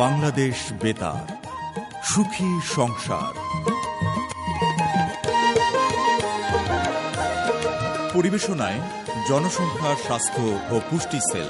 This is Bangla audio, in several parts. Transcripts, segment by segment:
বাংলাদেশ বেতার, সুখী সংসার। পরিবেশনায় জনসংখ্যা, স্বাস্থ্য ও পুষ্টি সেল।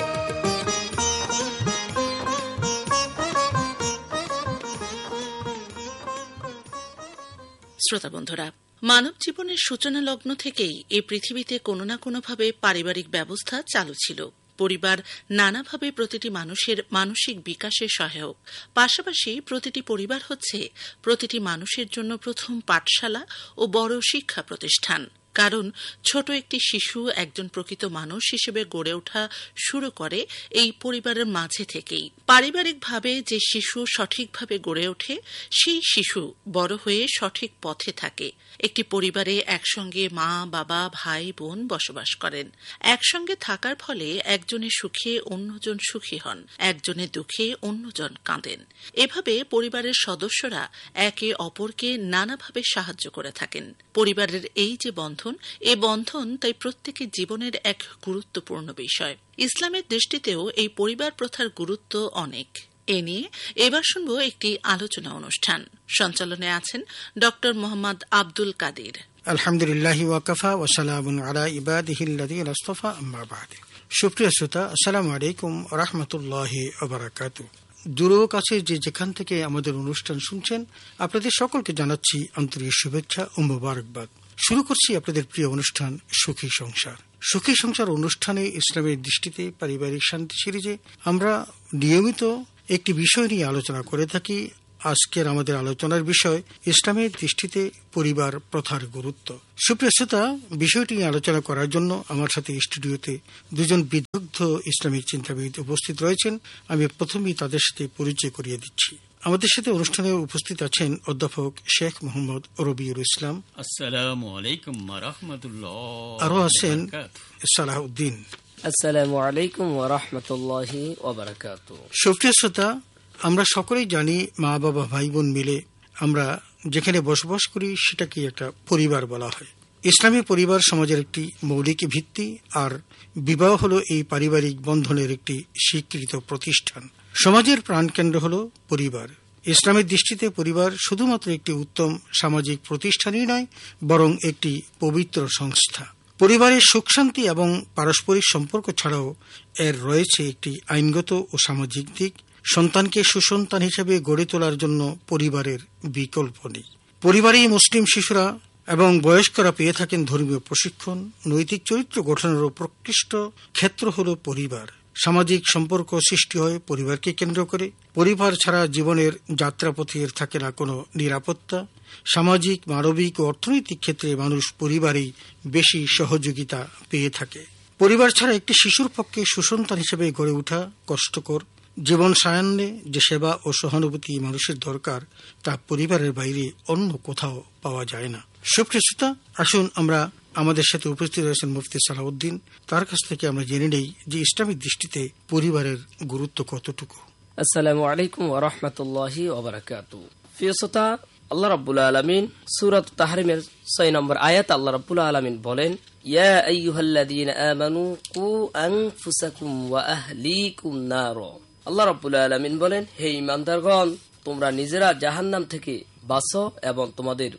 শ্রোতা বন্ধুরা, মানব জীবনের সূচনা লগ্ন থেকেই এই পৃথিবীতে কোনো না কোনোভাবে পারিবারিক ব্যবস্থা চালু ছিল। পরিবার নানাভাবে প্রতিটি মানুষের মানসিক বিকাশে সহায়ক। পাশাপাশি প্রতিটি পরিবার হচ্ছে প্রতিটি মানুষের জন্য প্রথম পাঠশালা ও বড় শিক্ষা প্রতিষ্ঠান। কারণ ছোট একটি শিশু একজন প্রকৃত মানুষ হিসেবে গড়ে ওঠা শুরু করে এই পরিবারের মাঝে থেকেই। পারিবারিকভাবে যে শিশু সঠিকভাবে গড়ে ওঠে, সেই শিশু বড় হয়ে সঠিক পথে থাকে। একটি পরিবারে একসঙ্গে মা, বাবা, ভাই, বোন বসবাস করেন। একসঙ্গে থাকার ফলে একজনের সুখে অন্যজন সুখী হন, একজনের দুঃখে অন্যজন কাঁদেন। এভাবে পরিবারের সদস্যরা একে অপরকে নানাভাবে সাহায্য করে থাকেন। পরিবারের এই যে বন্ধন, এ বন্ধন তাই প্রত্যেকের জীবনের এক গুরুত্বপূর্ণ বিষয়। ইসলামের দৃষ্টিতেও এই পরিবার প্রথার গুরুত্ব অনেক। এ নিয়ে এবার শুনব একটি আলোচনা অনুষ্ঠান। সঞ্চালনে আছেন ডক্টর মোহাম্মদ আব্দুল কাদির। আলহামদুলিল্লাহি ওয়া কাফা ওয়া সালামুন আলা ইবাদিহিল্লাযীনা ইসতাফা, আম্মা বা'দ। সুপ্রিয় শ্রোতা, আসসালামু আলাইকুম ওয়া রাহমাতুল্লাহি ওয়া বারাকাতুহু। দূর ও কাছে যে যেখান থেকে আমাদের অনুষ্ঠান শুনছেন, আপনাদের সকলকে জানাচ্ছি আন্তরিক শুভেচ্ছা ও মোবারকবাদ। শুরু করছি আপনাদের প্রিয় অনুষ্ঠান সুখী সংসার। সুখী সংসার অনুষ্ঠানে ইসলামের দৃষ্টিতে পারিবারিক শান্তি সিরিজে আমরা নিয়মিত একটি বিষয় নিয়ে আলোচনা করে থাকি। আজকের আমাদের আলোচনার বিষয় ইসলামের দৃষ্টিতে পরিবার প্রথার গুরুত্ব। সুপ্রিয় শ্রোতা, বিষয়টি নিয়ে আলোচনা করার জন্য আমার সাথে স্টুডিওতে দুজন বিদগ্ধ ইসলামিক চিন্তাবিদ উপস্থিত রয়েছেন। আমি প্রথমেই তাদের সাথে পরিচয় করিয়ে দিচ্ছি। আমাদের সাথে অনুষ্ঠানে উপস্থিত আছেন অধ্যাপক শেখ মোহাম্মদ রবিউল ইসলাম। আসসালামু আলাইকুম ওয়া রাহমাতুল্লাহ। আরো আছেন সালাহউদ্দিন। আসসালামু আলাইকুম ওয়া রাহমাতুল্লাহি ওয়া বারাকাতুহু। সুপ্রিয় শ্রোতা, আমরা সকলেই জানি মা, বাবা, ভাই, বোন মিলে আমরা যেখানে বসবাস করি সেটাকে একটা পরিবার বলা হয়। ইসলামী পরিবার সমাজের একটি মৌলিক ভিত্তি, আর বিবাহ হলো এই পারিবারিক বন্ধনের একটি স্বীকৃত প্রতিষ্ঠান। সমাজের প্রাণকেন্দ্র হলো পরিবার। ইসলামের দৃষ্টিতে পরিবার শুধুমাত্র একটি উত্তম সামাজিক প্রতিষ্ঠানই নয়, বরং একটি পবিত্র সংস্থা। পরিবারের সুখ শান্তি এবং পারস্পরিক সম্পর্ক ছাড়াও এর রয়েছে একটি আইনগত ও সামাজিক দিক। সন্তানকে সুসন্তান হিসেবে গড়ে তোলার জন্য পরিবারের বিকল্প নেই। পরিবারেই মুসলিম শিশুরা এবং বয়স্করা পেয়ে থাকেন ধর্মীয় প্রশিক্ষণ। নৈতিক চরিত্র গঠনেরও প্রকৃষ্ট ক্ষেত্র হল পরিবার। সামাজিক সম্পর্ক সৃষ্টি হয় পরিবারকে কেন্দ্র করে। পরিবার ছাড়া জীবনের যাত্রাপথের থাকে না কোনো নিরাপত্তা। সামাজিক, মানবিক ও অর্থনৈতিক ক্ষেত্রে মানুষ পরিবারেই বেশি সহযোগিতা পেয়ে থাকে। পরিবার ছাড়া একটি শিশুর পক্ষে সুসন্তান হিসেবে গড়ে ওঠা কষ্টকর। জীবন সায়ান্নে যে সেবা ও সহানুভূতি মানুষের দরকার, তা পরিবারের বাইরে অন্য কোথাও পাওয়া যায় না। সুপ্রিয় শ্রোতা, আসুন আমরা আমাদের সাথে উপস্থিত রয়েছেন মুফতি সালাহউদ্দিন, তার কাছ থেকে আমরা জেনে নেই যে ইসলামিক দৃষ্টিতে পরিবারের গুরুত্ব কতটুকু। আসসালামু আলাইকুম ওয়া রাহমাতুল্লাহি ওয়া বারাকাতুহু। প্রিয় শ্রোতা, আল্লাহ রাব্বুল আলামিন সূরা তাহরিমের 6 নম্বর আয়াত আল্লাহ রাব্বুল আলামিন বলেন, ইয়া আইয়ুহাল্লাযীনা আমানু কু আনফুসাকুম ওয়া আহলিকুম নার। আল্লাহ রাব্বুল আলামিন বলেন, হে ঈমানদারগণ, তোমরা নিজেরা জাহান্নাম থেকে বাঁচো এবং তোমাদের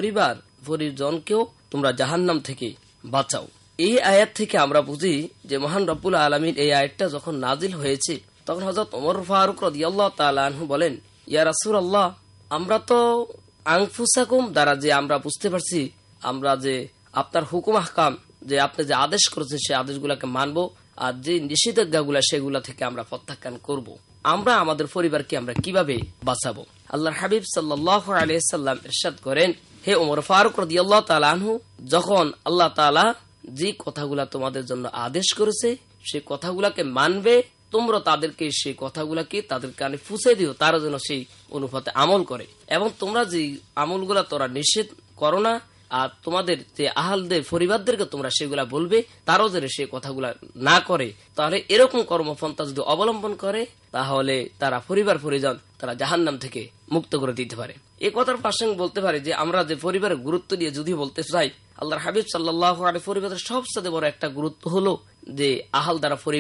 পরিজনকেও তোমরা জাহান্নাম থেকে বাঁচাও। এই আয়াত থেকে আমরা বুঝি যে মহান রব্বুল আলামিন এই আয়াতটা যখন নাজিল হয়েছে, তখন হযরত ওমর ফারুক রাদিয়াল্লাহু তাআলা আনহু বলেন, ইয়া রাসূলুল্লাহ, আমরা তো আনফুসাকুম দ্বারা যে আমরা বুঝতে পারছি, আমরা যে আপনার হুকুম আহকাম, যে আপনি যে আদেশ করেছেন সেই আদেশগুলোকে মানবো, আর যে নিষেধাজ্ঞাগুলা সেগুলা থেকে আমরা প্রত্যাখ্যান করব। আমরা আমাদের পরিবারকে আমরা কিভাবে বাঁচাবো? আল্লাহর হাবিব সাল্লাল্লাহু আলাইহি সাল্লাম ইরশাদ করেন, হে ওমর ফারুক রাদিয়াল্লাহু তাআলা আনহু, যখন আল্লাহ তাআলা যে কথাগুলা তোমাদের জন্য আদেশ করেছে সেই কথাগুলাকে মানবে, তোমরা তাদেরকে সেই কথাগুলাকে তাদের কানে ফুঁসে দিও, তারা যেন সেই অনুপাতে আমল করে। এবং তোমরা যে আমলগুলা তোরা নিষেধ করো না, আর তোমাদের যে আহলদের পরিবারদেরকে তোমরা সেগুলা বলবে, তারাও যেন সেই কথাগুলা না করে। তাহলে এরকম কর্মপন্থা যদি অবলম্বন করে, তাহলে তারা পরিবার পরিজন তারা জাহান্নাম থেকে মুক্ত করে দিতে পারে। এই কথার প্রসঙ্গে বলতে পারে যে আমরা যে পরিবারের গুরুত্ব নিয়ে যদি বলতে চাই, আল্লাহর হাবিব সাল্লাল্লাহু আলাইহি পরিবারের সবচেয়ে বড় একটা গুরুত্ব হলো যে আহল দ্বারা পরিবার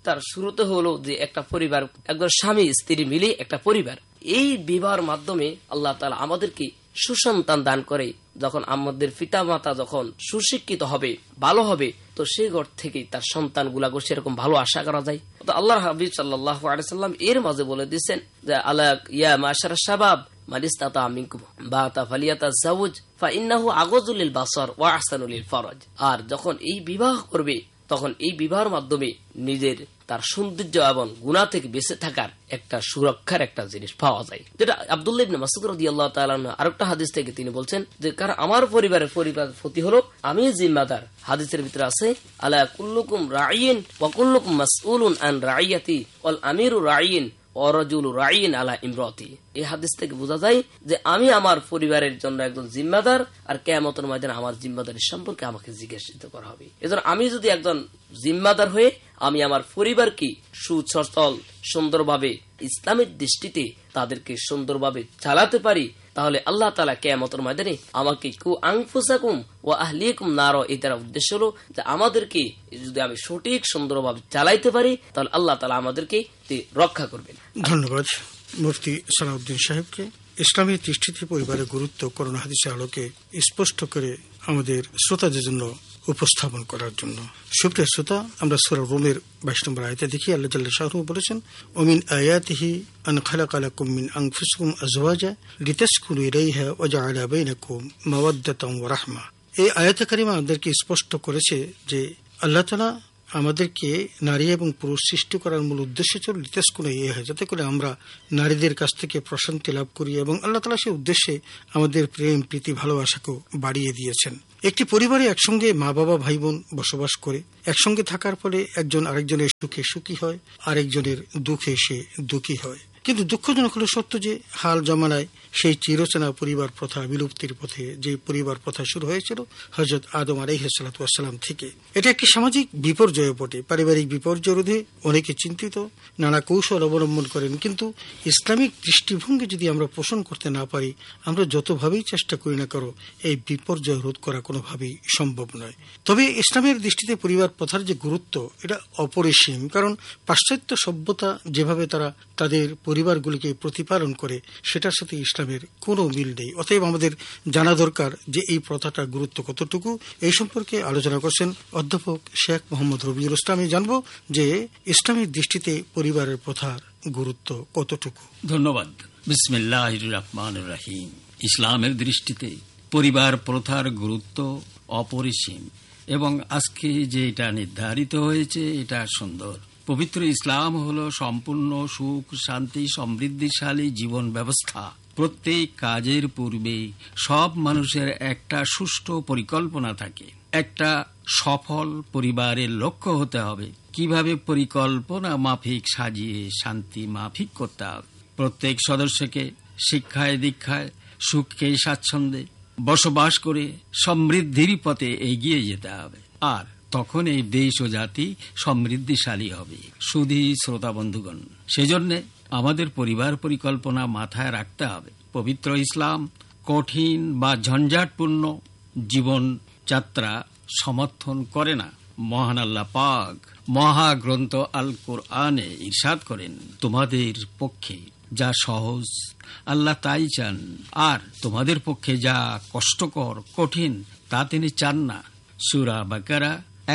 তার শুরুতে হলো যে একটা পরিবার, একজন স্বামী স্ত্রী মিলে একটা পরিবার। এই বিবাহের মাধ্যমে আল্লাহ তাআলা আমাদেরকে সুসন্তান দান করে। যখন আমাদের পিতা মাতা যখন সুশিক্ষিত হবে, ভালো হবে, তো সেই ঘর থেকে তার সন্তান গুলাকে সেরকম ভালো আশা করা যায়। তো আল্লাহর হাবিব সাল্লাল্লাহু আলাইহি সাল্লাম এর মাঝে বলে দিয়েছেন যে আলা ইয়া মাশারা শাবাব মান ইসতাতা মিনকুম বাতা ফালিয়াতাজাওয়াজ ফাইন্নাহু আগাযু লিল বাসার ওয়া আহসানু লিল ফারাজ। আর যখন এই বিবাহ করবে, তখন এই বিবাহের মাধ্যমে নিজের তার সৌন্দর্য এবং গুনাহ থেকে বেঁচে থাকার একটা সুরক্ষার একটা জিনিস পাওয়া যায়, যেটা আব্দুল্লাহ ইবনে মাসউদ রাদিয়াল্লাহু তাআলা আরেকটা হাদিস থেকে তিনি বলছেন যে কারণ আমার পরিবার প্রতি হলো আমি জিম্মাদার। হাদিসের ভিতরে আছে আলা কুল্লুকুম রাঈন ওয়া কুল্লুকুম মাসউলুন আন রাইয়াতি ওয়াল আমিরু রাঈন ওয়া রাজুলু রাঈন আলা ইমরাতি। এই হাদিস থেকে বোঝা যায় যে আমি আমার পরিবারের জন্য একজন জিম্মাদার, আর কিয়ামতের ময়দানে আমার জিম্মাদারির সম্পর্কে আমাকে জিজ্ঞাসিত করা হবে। এজন্য আমি যদি একজন জিম্মাদার হয়ে আমি আমার পরিবারকে সুসচল সুন্দরভাবে ইসলামের দৃষ্টিতে তাদেরকে সুন্দরভাবে চালাতে পারি, তাহলে আল্লাহ তাআলা কিয়ামতের ময়দানে আমাকে কু আনফুসাকুম ওয়া আহলিকুম নার, এটার উদ্দেশ্য হলো যে আমাদেরকে যদি আমি সঠিক সুন্দরভাবে চালাইতে পারি, তাহলে আল্লাহ তাআলা আমাদেরকে রক্ষা করবেন। ধন্যবাদ মুফতি সালাউদ্দিন সাহেবকে ইসলামের দৃষ্টিতে পরিবারের গুরুত্ব করোনা হাদিসের আলোকে স্পষ্ট করে আমাদের শ্রোতাদের জন্য উপস্থাপন করার জন্য। সুপ্রিয় শ্রোতা, আমরা সূরা রুমের 22 নম্বর আয়াতে দেখি আল্লাহ জাল্লা শাহরু বলেছেন ওমিন আয়াতিহি আন খালাকা লাকুম মিন আনফুসিকুম আজওয়াজা লিতাসকুনু ইলাইহা ওয়া জাআলা বাইনাকুম মাওয়াদ্দাতান ওয়া রাহমা। এই আয়াতে কারিমা আমাদেরকে স্পষ্ট করেছে যে আল্লাহ তাআলা আমাদেরকে নারী এবং পুরুষ সৃষ্টি করার মূল উদ্দেশ্য ছিল লিতাসকুনু ইলাইহা, যাতে করে আমরা নারীদের কাছ থেকে প্রশান্তি লাভ করি, এবং আল্লাহ তাআলা সেই উদ্দেশ্যে আমাদের প্রেম প্রীতি ভালোবাসাকেও বাড়িয়ে দিয়েছেন। একটি পরিবারে একসঙ্গে মা বাবা ভাই বোন বসবাস করে একসঙ্গে থাকার ফলে একজন আরেকজনের সুখে সুখী হয়, আরেকজনের দুঃখে সে দুঃখী হয়। কিন্তু দুঃখজনক হলো সত্য যে হাল জমানায় সেই চিরচেনা পরিবার প্রথা বিলুপ্তির পথে, যে পরিবার প্রথা শুরু হয়েছিল হযরত আদম আলাইহিস সালাতু ওয়াস সালাম থেকে। এটা একটি সামাজিক বিপর্যয় বটে। পারিবারিক বিপর্যয় রোধে অনেকে চিন্তিত, নানা কৌশল অবলম্বন করেন, কিন্তু ইসলামিক দৃষ্টিভঙ্গি যদি আমরা পোষণ করতে না পারি, আমরা যতভাবেই চেষ্টা করি না করো, এই বিপর্যয় রোধ করা কোনোভাবেই সম্ভব নয়। তবে ইসলামের দৃষ্টিতে পরিবার প্রথার যে গুরুত্ব, এটা অপরিসীম। কারণ পাশ্চাত্য সভ্যতা যেভাবে তারা তাদের পরিবারগুলিকে প্রতিপালন করে, সেটার সাথে ইসলামের কোনো মিল নেই। অতএব আমাদের জানা দরকার যে এই প্রথাটার গুরুত্ব কতটুকু। এই সম্পর্কে আলোচনা করছেন অধ্যাপক শেখ মোহাম্মদ রবিউল ইসলাম। জানবো যে ইসলামের দৃষ্টিতে পরিবারের প্রথার গুরুত্ব কতটুকু। ধন্যবাদ। বিসমিল্লাহির রহমানির রহিম। ইসলামের দৃষ্টিতে পরিবার প্রথার গুরুত্ব অপরিসীম, এবং আজকে যে এটা নির্ধারিত হয়েছে এটা সুন্দর। পবিত্র ইসলাম হলো সম্পূর্ণ সুখ শান্তি সমৃদ্ধিশালী জীবন ব্যবস্থা। প্রত্যেক কাজের পূর্বে সব মানুষের একটা সুষ্ঠু পরিকল্পনা থাকে। একটা সফল পরিবারের লক্ষ্য হতে হবে কিভাবে পরিকল্পনা মাফিক সাজিয়ে শান্তি মাফিক করতে হবে। প্রত্যেক সদস্যকে শিক্ষায় দীক্ষায় সুখে স্বাচ্ছন্দ্যে বসবাস করে সমৃদ্ধির পথে এগিয়ে যেতে হবে, আর তখন এই দেশ ও জাতি সমৃদ্ধিশালী হবে। শুধু শ্রোতা বন্ধুগণ, সেজন্য আমাদের পরিবার পরিকল্পনা মাথায় রাখতে হবে। পবিত্র ইসলাম কঠিন বা ঝঞ্ঝাটপূর্ণ জীবন যাত্রা সমর্থন করে না। মহান আল্লাহ পাক মহাগ্রন্থ আল কোরআনে ইরশাদ করেন, তোমাদের পক্ষে যা সহজ আল্লাহ তাই চান, আর তোমাদের পক্ষে যা কষ্টকর কঠিন তা তিনি চান না। সূরা বাকারা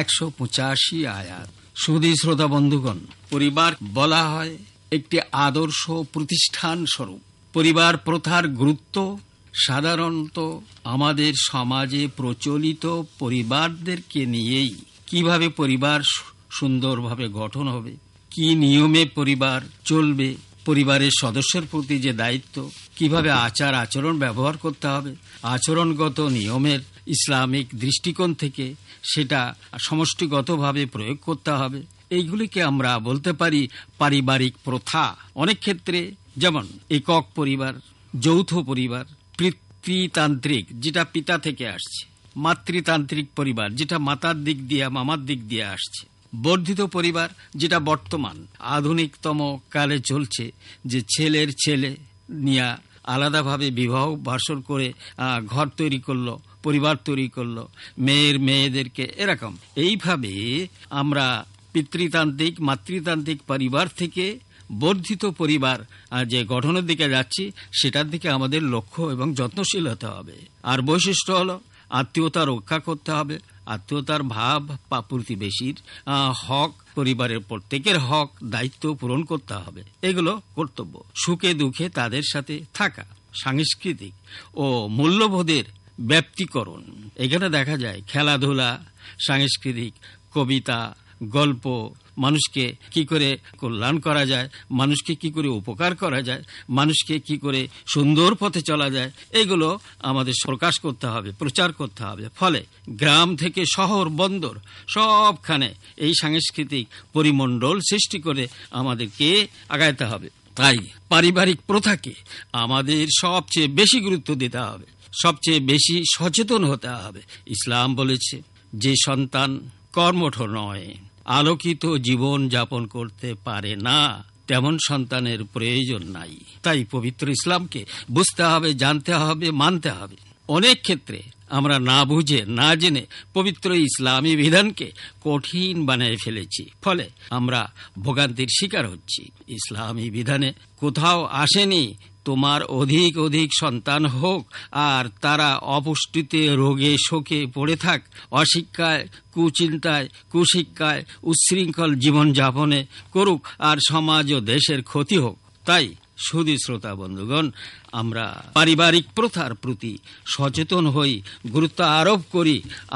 185 আয়াত। সুধী শ্রোতা বন্ধুগণ, পরিবার বলা হয় একটি আদর্শ প্রতিষ্ঠান স্বরূপ। পরিবার প্রথার গুরুত্ব সাধারণত আমাদের সমাজে প্রচলিত পরিবারদেরকে নিয়েই। কিভাবে পরিবার সুন্দরভাবে গঠন হবে, কি নিয়মে পরিবার চলবে, পরিবারের সদস্যের প্রতি যে দায়িত্ব, কিভাবে আচার আচরণ ব্যবহার করতে হবে, আচরণগত নিয়মের ইসলামিক দৃষ্টিকোণ থেকে সেটা সমষ্টিগতভাবে প্রয়োগ করতে হবে, এইগুলিকে আমরা বলতে পারি পারিবারিক প্রথা। অনেক ক্ষেত্রে যেমন একক পরিবার, যৌথ পরিবার, পিতৃতান্ত্রিক যেটা পিতা থেকে আসছে, মাতৃতান্ত্রিক পরিবার যেটা মাতার দিক দিয়ে মামার দিক দিয়ে আসছে, বর্ধিত পরিবার যেটা বর্তমান আধুনিকতম কালে চলছে, যে ছেলের ছেলে নিয়ে আলাদাভাবে বিবাহ বাসর করে ঘর তৈরি করলো, পরিবার তৈরি করলো, মেয়ের মেয়েদেরকে এরকম। এইভাবে আমরা পিতৃতান্ত্রিক মাতৃতান্ত্রিক পরিবার থেকে বর্ধিত পরিবার যে গঠনের দিকে যাচ্ছি, সেটার দিকে আমাদের লক্ষ্য এবং যত্নশীল হতে হবে। আর বৈশিষ্ট্য হলো আত্মীয়তা রক্ষা করতে হবে, আত্মীয়তার ভাব বা প্রতিবেশীর হক, পরিবারের প্রত্যেকের হক দায়িত্ব পূরণ করতে হবে। এগুলো কর্তব্য। সুখে দুঃখে তাদের সাথে থাকা, সাংস্কৃতিক ও মূল্যবোধের ব্যাপ্তিকরণ। এখানে দেখা যায় খেলাধুলা, সাংস্কৃতিক, কবিতা, গল্প, মানুষকে কি করে কল্যাণ করা যায়, মানুষকে কি করে উপকার করা যায়, মানুষকে কি করে সুন্দর পথে চলা যায়, এগুলো আমাদের প্রকাশ করতে হবে, প্রচার করতে হবে। ফলে গ্রাম থেকে শহর, বন্দর সবখানে এই সাংস্কৃতিক পরিমণ্ডল সৃষ্টি করে আমাদেরকে আগাইতে হবে। তাই পারিবারিক প্রথাকে আমাদের সবচেয়ে বেশি গুরুত্ব দিতে হবে, সবচেয়ে বেশি সচেতন হতে হবে। ইসলাম বলেছে যে সন্তান কর্মঠ নয়, আলোকিত জীবন যাপন করতে পারে না, তেমন সন্তানের প্রয়োজন নাই। তাই পবিত্র ইসলামকে বুঝতে হবে, জানতে হবে, মানতে হবে। অনেক ক্ষেত্রে আমরা না বুঝে না জেনে পবিত্র ইসলামী বিধানকে কঠিন বানিয়ে ফেলেছি, ফলে আমরা ভোগান্তির শিকার হচ্ছি। ইসলামী বিধানে কোথাও আসেনি তোমার অধিক অধিক সন্তান হোক আর তারা অপুষ্টিতে, রোগে, শোকে পড়ে থাক, অশিক্ষায়, কুচিন্তায়, কুশিক্ষায়, উচ্ছৃঙ্খল জীবনযাপনে করুক আর সমাজ ও দেশের ক্ষতি হোক। তাই সুধী শ্রোতা বন্ধুগণ, আমরা পারিবারিক প্রথার প্রতি সচেতন হই, গুরুত্ব আরোপ করি।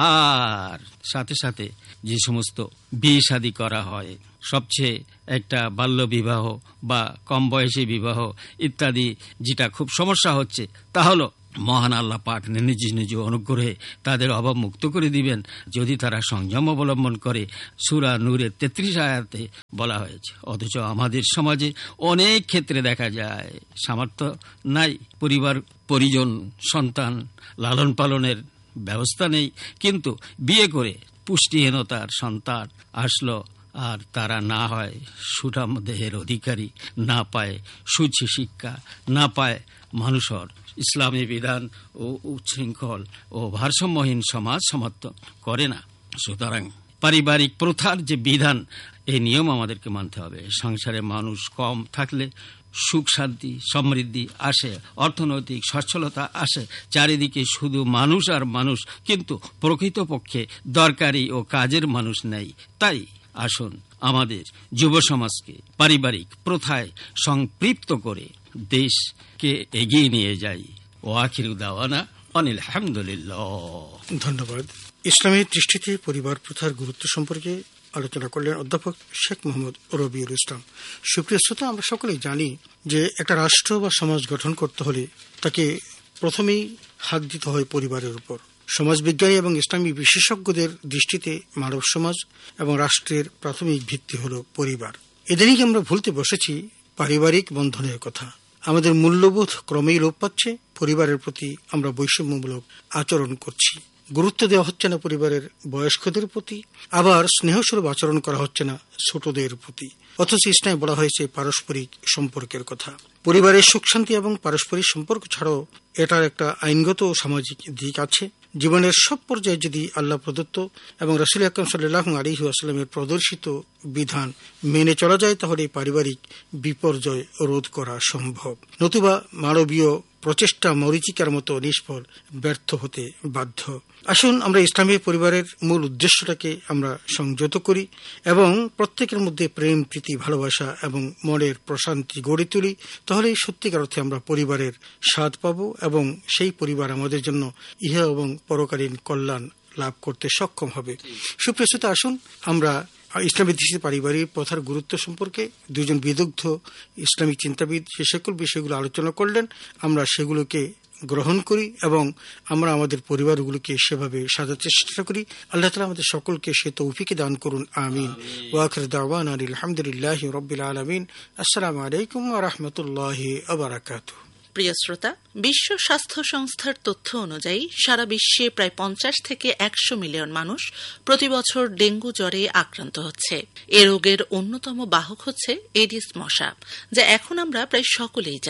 আর সাথে সাথে যে সমস্ত বিয়ে শাদী করা হয়, সবচেয়ে একটা বাল্য বিবাহ বা কম বয়সী বিবাহ ইত্যাদি, যেটা খুব সমস্যা হচ্ছে, তা হলো মহান আল্লাহ পাক নিজ নিজ অনুগ্রহে তাদের অভাব মুক্ত করে দিবেন যদি তারা সংযম অবলম্বন করে। সূরা নূরের 33 আয়াতে বলা হয়েছে। অথচ আমাদের সমাজে অনেক ক্ষেত্রে দেখা যায় সামর্থ্য নাই, পরিবার পরিজন, সন্তান লালন পালনের ব্যবস্থা নেই, কিন্তু বিয়ে করে পুষ্টিহীনতার সন্তান আসলো আর তারা না হয় সুঠাম দেহের অধিকারী, না পায় সুচি শিক্ষা, না পায় মানুষের ইসলামী বিধান ও উচ্ছৃঙ্খল ও ভারসাম্যহীন সমাজ সমর্থন করে না। সুতরাং পারিবারিক প্রথার যে বিধান, এই নিয়ম আমাদেরকে মানতে হবে। সংসারে মানুষ কম থাকলে সুখ শান্তি সমৃদ্ধি আসে, অর্থনৈতিক সচ্ছলতা আসে, চারিদিকে শুধু মানুষ আর মানুষ, কিন্তু প্রকৃতপক্ষে দরকারি ও কাজের মানুষ নেই। তাই আসুন আমাদের যুব সমাজকে পারিবারিক প্রথায় সম্পৃক্ত করে দেশকে এগিয়ে নিয়ে যাই। ও আখিরু দাওয়ানা আনিল হামদুলিল্লাহ। ধন্যবাদ। ইসলামের দৃষ্টিতে পরিবার প্রথার গুরুত্ব সম্পর্কে আলোচনা করলেন অধ্যাপক শেখ মোহাম্মদ রবিউল ইসলাম। সুপ্রিয় শ্রোতা, আমরা সকলেই জানি যে একটা রাষ্ট্র বা সমাজ গঠন করতে হলে তাকে প্রথমেই হাত দিতে হয় পরিবারের উপর। সমাজবিজ্ঞানী এবং ইসলামী বিশেষজ্ঞদের দৃষ্টিতে মানব সমাজ এবং রাষ্ট্রের প্রাথমিক ভিত্তি হল পরিবার। এদিনই আমরা ভুলতে বসেছি পারিবারিক বন্ধনের কথা। আমাদের মূল্যবোধ ক্রমেই লোপ পাচ্ছে, পরিবারের প্রতি আমরা বৈষম্যমূলক আচরণ করছি। গুরুত্ব দেওয়া হচ্ছে না পরিবারের বয়স্কদের প্রতি, আবার স্নেহস্বরূপ আচরণ করা হচ্ছে না ছোটদের প্রতি। অথচ ইসলামে বলা হয়েছে পারস্পরিক সম্পর্কের কথা। পরিবারের সুখ শান্তি এবং পারস্পরিক সম্পর্ক ছাড়াও এটার একটা আইনগত ও সামাজিক দিক আছে। জীবনের সব পর্যায়ে যদি আল্লাহ প্রদত্ত এবং রাসূল আকরাম সাল্লাল্লাহু আলাইহি ওয়াসাল্লামের প্রদর্শিত বিধান মেনে চলা যায়, তাহলে পারিবারিক বিপর্যয় রোধ করা সম্ভব। নতুবা মানবীয় প্রচেষ্টা মরীচিকার মতো নিষ্ফল, ব্যর্থ হতে বাধ্য। আসুন আমরা ইসলামী পরিবারের মূল উদ্দেশ্যটাকে আমরা সংযত করি এবং প্রত্যেকের মধ্যে প্রেম, প্রীতি, ভালোবাসা এবং মনের প্রশান্তি গড়ে তুলি। তাহলে সত্যিকার অর্থে আমরা পরিবারের স্বাদ পাব এবং সেই পরিবার আমাদের জন্য ইহা এবং পরকালীন কল্যাণ লাভ করতে সক্ষম হবে। সুপ্রিয় শ্রোতা, আসুন আমরা ইসলামী দৃষ্টিতে পারিবারিক প্রথার গুরুত্ব সম্পর্কে দুজন বিদগ্ধ ইসলামিক চিন্তাবিদ যে সকল বিষয়গুলো আলোচনা করলেন, আমরা সেগুলোকে গ্রহণ করি এবং আমরা আমাদের পরিবারগুলোকে সেভাবে সাজাতে চেষ্টা করি। আল্লাহ তাআলা আমাদের সকলকে সে তৌফিক দান করুন, আমিন। ওয়া আখিরু দাওয়ানা আলহামদুলিল্লাহি রাব্বিল আলামিন। আসসালামু আলাইকুম ওয়া রাহমাতুল্লাহি ওয়া বারাকাতুহু। প্রিয় শ্রোতা, বিশ্ব স্বাস্থ্য সংস্থার তথ্য অনুযায়ী সারা বিশ্বে প্রায় 50 থেকে 100 মিলিয়ন মানুষ প্রতি বছর ডেঙ্গু জ্বরে আক্রান্ত হচ্ছে। এ রোগের অন্যতম বাহক হচ্ছে এডিস মশা, যা এখন আমরা প্রায় সকলেই জানি।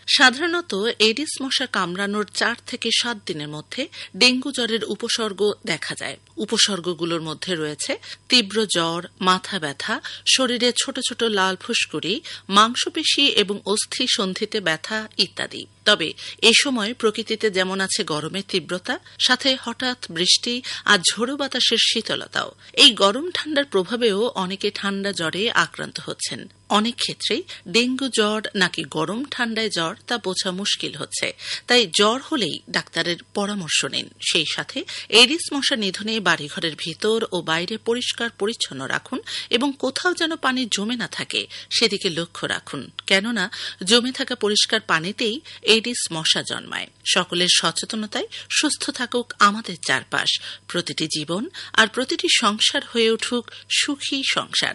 সাধারণত এডিস মশা কামড়ানোর 4 থেকে 7 দিনের মধ্যে ডেঙ্গু জ্বরের উপসর্গ দেখা যায়। উপসর্গগুলোর মধ্যে রয়েছে তীব্র জ্বর, মাথা ব্যথা, শরীরে ছোট ছোট লাল ফুসকুড়ি, মাংসপেশি এবং অস্থি সন্ধিতে ব্যথা ইত্যাদি। তবে এ সময় প্রকৃতিতে যেমন আছে গরমের তীব্রতা, সাথে হঠাৎ বৃষ্টি আর ঝোড়ো বাতাসের শীতলতাও। এই গরম ঠান্ডার প্রভাবেও অনেকে ঠান্ডা জ্বরে আক্রান্ত হচ্ছেন। অনেক ক্ষেত্রেই ডেঙ্গু জ্বর নাকি গরম ঠান্ডায় জ্বর তা বোঝা মুশকিল হচ্ছে। তাই জ্বর হলেই ডাক্তারের পরামর্শ নিন। সেই সাথে এডিস মশা নিধনে বাড়িঘরের ভিতর ও বাইরে পরিষ্কার পরিচ্ছন্ন রাখুন এবং কোথাও যেন পানি জমে না থাকে সেদিকে লক্ষ্য রাখুন, কেননা জমে থাকা পরিষ্কার পানিতেই এডিস মশা জন্মায়। সকলের সচেতনতায় সুস্থ থাকুক আমাদের চারপাশ, প্রতিটি জীবন আর প্রতিটি সংসার হয়ে উঠুক সুখী সংসার।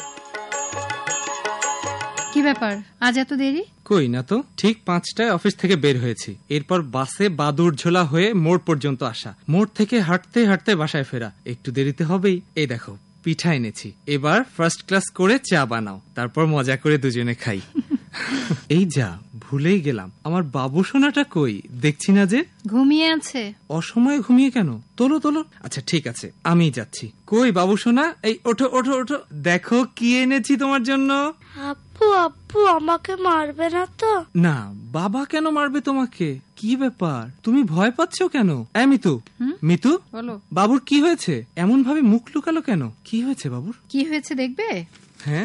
কি ব্যাপার, আজ এত দেরি? কই না তো, ঠিক 5টায় অফিস থেকে বের হয়েছি। এরপর বাসে বাদুর ঝোলা হয়ে মোড় পর্যন্ত আসা, মোড় থেকে হাঁটতে হাঁটতে বাসায় ফেরা। একটু দেরিতে হবেই। এই দেখো পিঠা এনেছি, এবার ফার্স্ট ক্লাস করে চা বানাও, তারপর মজা করে দুজনে খাই। এই যা, ভুলেই গেলাম, আমার বাবু সোনাটা কই? দেখছি না যে। ঘুমিয়ে আছে। অসময়ে ঘুমিয়ে কেন? তোলো তোলো। আচ্ছা ঠিক আছে, আমি যাচ্ছি। কই বাবু সোনা, এই ওঠো ওঠো ওঠো, দেখো কি এনেছি তোমার জন্য। আব্বু আব্বু আমাকে মারবে না তো? না, বাবা কেন মারবে তোমাকে? কি ব্যাপার, তুমি ভয় পাচ্ছ কেন? মিতু, মিতু, বলো। বাবুর কি হয়েছে? এমন ভাবে মুখ লুকালো কেন? কি হয়েছে বাবুর? কি হয়েছে দেখবে? হ্যাঁ,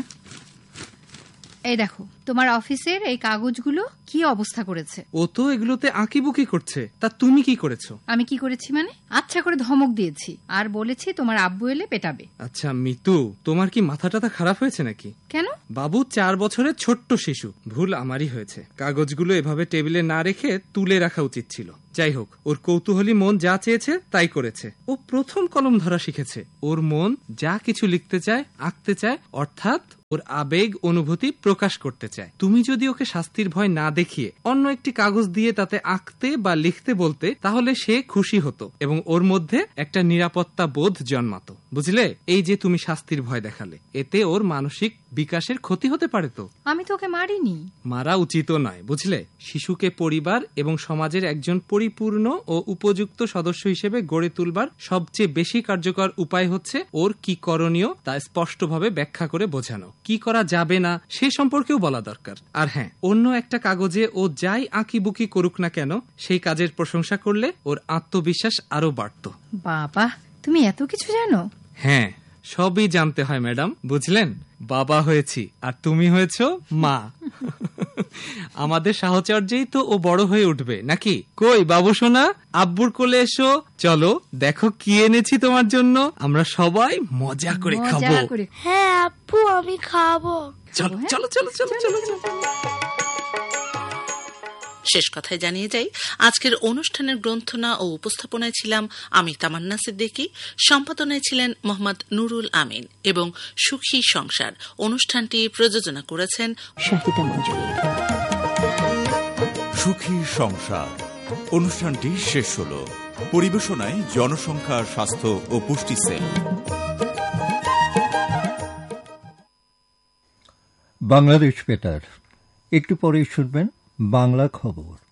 এই দেখো তোমার অফিসের এই কাগজগুলো কি অবস্থা করেছে। ও তো এগুলোতে আঁকিবুকি করছে, তা তুমি কি করেছো? আমি কি করেছি মানে? আচ্ছা করে ধমক দিয়েছি আর বলেছি তোমার আব্বু এলে পেটাবে। আচ্ছা মিতু, তোমার কি মাথা টাথা খারাপ হয়েছে নাকি? কেন? বাবু 4 বছরের ছোট্ট শিশু, ভুল আমারই হয়েছে। কাগজগুলো এভাবে টেবিলে না রেখে তুলে রাখা উচিত ছিল। যাই হোক, ওর কৌতূহলী মন যা চেয়েছে তাই করেছে। ও প্রথম কলম ধরা শিখেছে। ওর মন যা কিছু লিখতে চায়, আঁকতে চায়, অর্থাৎ ওর আবেগ অনুভূতি প্রকাশ করতে চায়। তুমি যদি ওকে শাস্তির ভয় না দেখিয়ে অন্য একটি কাগজ দিয়ে তাতে আঁকতে বা লিখতে বলতে, তাহলে সে খুশি হতো এবং ওর মধ্যে একটা নিরাপত্তা বোধ জন্মাতো। বুঝলে? এই যে তুমি শাস্তির ভয় দেখালে, এতে ওর মানসিক বিকাশের ক্ষতি হতে পারে। তো আমি তোকে মারিনি। মারা উচিত নয়, বুঝলে? শিশুকে পরিবার এবং সমাজের একজন পরিপূর্ণ ও উপযুক্ত সদস্য হিসেবে গড়ে তুলবার সবচেয়ে বেশি কার্যকর উপায় হচ্ছে ওর কি করণীয় তা স্পষ্টভাবে ব্যাখ্যা করে বোঝানো। কি করা যাবে না সে সম্পর্কেও বলা দরকার। আর হ্যাঁ, অন্য একটা কাগজে ও যাই আঁকিবুকি করুক না কেন, সেই কাজের প্রশংসা করলে ওর আত্মবিশ্বাস আরো বাড়তো। বাবা, তুমি এত কিছু জানো? হ্যাঁ, সবই জানতে হয় ম্যাডাম, বুঝলেন? বাবা হয়েছি আর তুমি হয়েছ মা। আমাদের সাহচর্যেই তো ও বড় হয়ে উঠবে নাকি? কই বাবু সোনা, আব্বুর কোলে এসো, চলো দেখো কি এনেছি তোমার জন্য। আমরা সবাই মজা করে খাবো। হ্যাঁ আব্বু, আমি খাবো। চলো চলো চলো চলো চলো চলো। শেষ কথায় জানিয়ে যাই, আজকের অনুষ্ঠানের গ্রন্থনা ও উপস্থাপনায় ছিলাম আমি তামান্না সিদ্দিকী, সম্পাদনায় ছিলেন মোহাম্মদ নুরুল আমিন এবং সুখী সংসার অনুষ্ঠানটি প্রযোজনা করেছেন শাহিদা মঞ্জুরি। সুখী সংসার অনুষ্ঠানটি শেষ হল। পরিবেশনায় জনসংখ্যা, স্বাস্থ্য ও পুষ্টি সেল। বাংলাদেশ বেতার। একটু পরে শুনবেন বাংলা খবর।